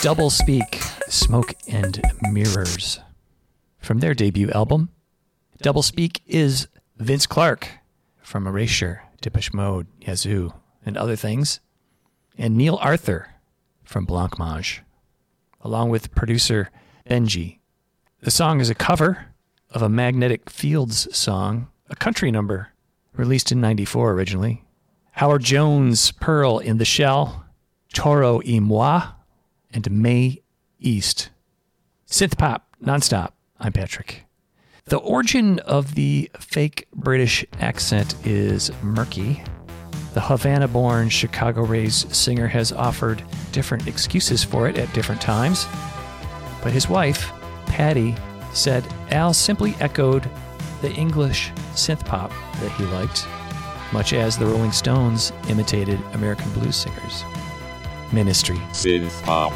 Double Speak, Smoke and Mirrors. From their debut album, Double Speak is Vince Clarke from Erasure, Depeche Mode, Yazoo, and other things, and Neil Arthur from Blancmange, along with producer Benji. The song is a cover of a Magnetic Fields song, a country number, released in '94 originally. Howard Jones, Pearl in the Shell, Toro y Moi, and May East. Synth pop, nonstop. I'm Patrick. The origin of the fake British accent is murky. The Havana-born, Chicago-raised singer has offered different excuses for it at different times. But his wife, Patty, said Al simply echoed the English synth pop that he liked, much as the Rolling Stones imitated American blues singers. Ministry. Synth pop.